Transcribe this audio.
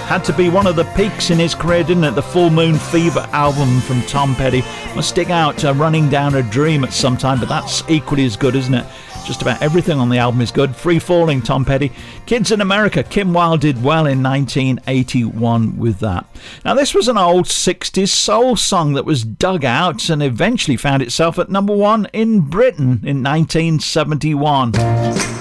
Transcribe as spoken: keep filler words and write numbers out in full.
Had to be one of the peaks in his career, didn't it? The Full Moon Fever album from Tom Petty. Must stick out uh, Running Down a Dream at some time, but that's equally as good, isn't it? Just about everything on the album is good. Free Falling, Tom Petty. Kids in America, Kim Wilde did well in nineteen eighty-one with that. Now, this was an old sixties soul song that was dug out and eventually found itself at number one in Britain in nineteen seventy-one.